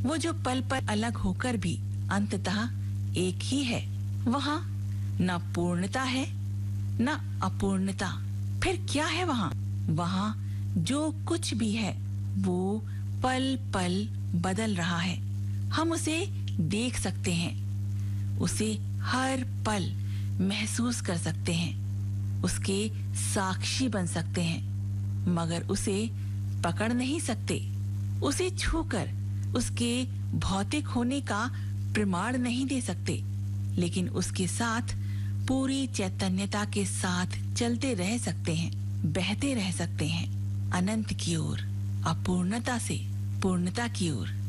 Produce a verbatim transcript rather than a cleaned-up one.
वो जो पल पल अलग होकर भी अंततः एक ही है। वहाँ न पूर्णता है न अपूर्णता। फिर क्या है वहाँ? वहाँ जो कुछ भी है वो पल पल बदल रहा है। हम उसे देख सकते हैं, उसे हर पल महसूस कर सकते हैं, उसके साक्षी बन सकते हैं, मगर उसे पकड़ नहीं सकते। उसे छूकर उसके भौतिक होने का प्रमाण नहीं दे सकते, लेकिन उसके साथ पूरी चैतन्यता के साथ चलते रह सकते हैं, बहते रह सकते हैं, अनंत की ओर, अपूर्णता से पूर्णता की ओर।